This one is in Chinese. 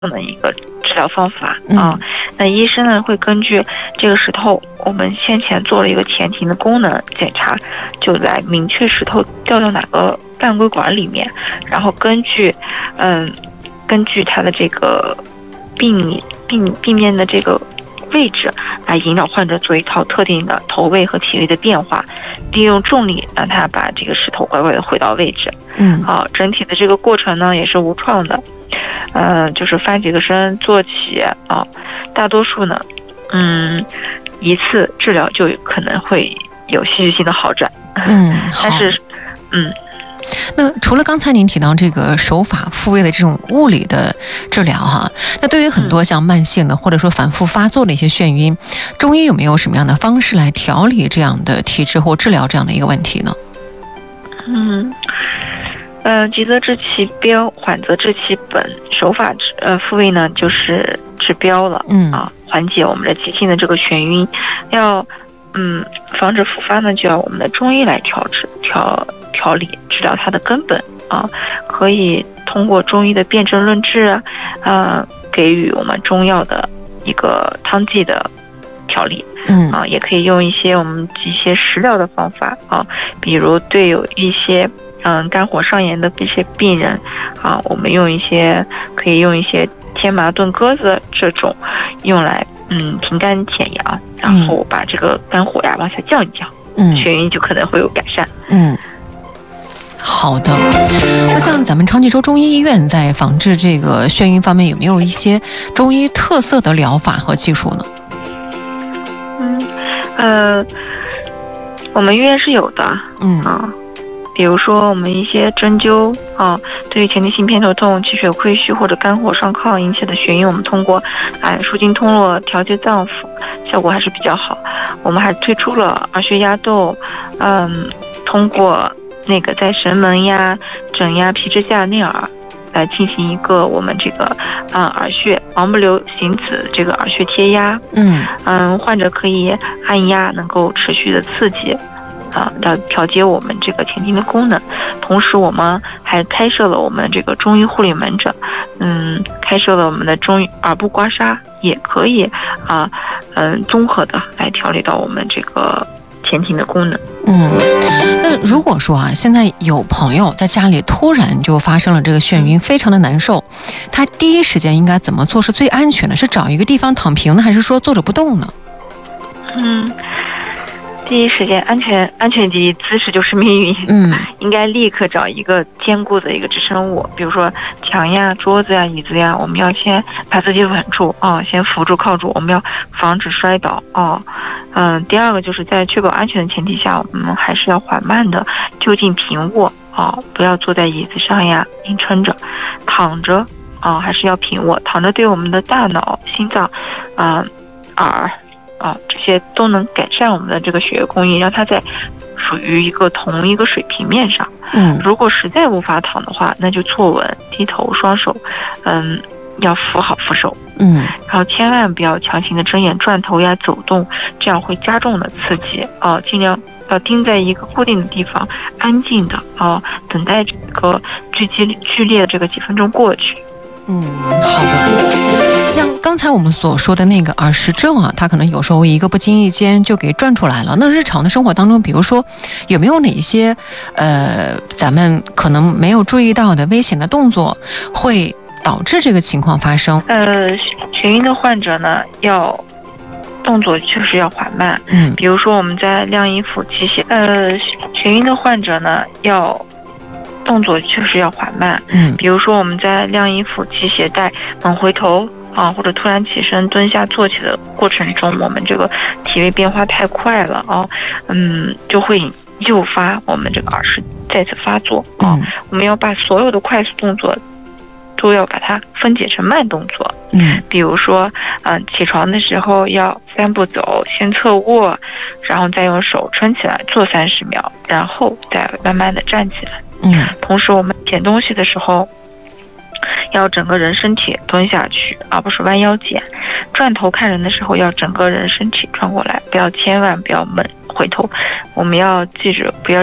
的一个治疗方法啊。那医生呢会根据这个石头，我们先前做了一个前庭的功能检查，就来明确石头掉到哪个半规管里面，然后根据它的这个病面的这个位置来引导患者做一套特定的头位和体位的变化，利用重力让他把这个石头乖乖的回到位置。整体的这个过程呢也是无创的，就是翻几个身坐起啊，大多数呢，一次治疗就可能会有戏剧性的好转。但是， 那除了刚才您提到这个手法复位的这种物理的治疗哈，那对于很多像慢性的或者说反复发作的一些眩晕，中医有没有什么样的方式来调理这样的体质或治疗这样的一个问题呢？ 急则治其标，缓则治其本。手法复位呢就是治标了，缓解我们的急性的这个眩晕。要防止复发呢，就要我们的中医来调理治疗它的根本啊。可以通过中医的辨证论治给予我们中药的一个汤剂的调理。也可以用一些我们一些食疗的方法啊，比如对有一些肝火上炎的这些病人我们可以用一些天麻炖鸽子这种用来平肝潜阳，然后把这个肝火往下降一降，眩晕就可能会有改善。 好的。那像咱们长济州中医医院在防治这个眩晕方面，有没有一些中医特色的疗法和技术呢？ 我们医院是有的。比如说我们一些针灸对于前庭性偏头痛、气血亏虚或者肝火上亢引起的眩晕，我们通过舒筋通络、调节脏腑，效果还是比较好。我们还推出了耳穴压豆，通过那个在神门呀、枕呀、皮支架、内耳来进行一个我们这个耳穴王不留行子这个耳穴贴压。患者可以按压，能够持续的刺激来调节我们这个前庭的功能。同时我们还开设了我们这个中医护理门诊，开设了我们的中医耳部刮痧，也可以综合的来调理到我们这个前庭的功能。 那如果说现在有朋友在家里突然就发生了这个眩晕，非常的难受，他第一时间应该怎么做是最安全的？是找一个地方躺平呢，还是说坐着不动呢？ 第一时间安全第一，姿势就是命运。应该立刻找一个坚固的一个支撑物，比如说墙呀、桌子呀、椅子呀，我们要先把自己稳住先扶住靠住，我们要防止摔倒第二个就是在确保安全的前提下，我们还是要缓慢的就近平卧不要坐在椅子上呀硬撑着。躺着还是要平卧，躺着对我们的大脑、心脏、耳这些都能改善我们的这个血液供应，让它在属于同一个水平面上。如果实在无法躺的话，那就坐稳，低头，双手要扶好扶手。然后千万不要强行的睁眼转头呀走动，这样会加重的刺激尽量要盯在一个固定的地方，安静的等待这个最剧烈的这个几分钟过去。 好的。像刚才我们所说的那个耳石症它可能有时候一个不经意间就给转出来了。那日常的生活当中，比如说有没有哪些咱们可能没有注意到的危险的动作会导致这个情况发生？ 眩晕的患者呢，动作确实要缓慢。比如说我们在晾衣服机械，眩晕的患者呢动作确实要缓慢。比如说我们在晾衣服系鞋带猛回头或者突然起身蹲下坐起的过程中，我们这个体位变化太快了就会诱发我们这个耳石再次发作。我们要把所有的快速动作都要把它分解成慢动作。比如说起床的时候要3步走，先侧卧，然后再用手撑起来坐30秒，然后再慢慢的站起来。同时我们捡东西的时候要整个人身体蹲下去，而不是弯腰捡。转头看人的时候要整个人身体转过来，千万不要猛回头。我们要记住不要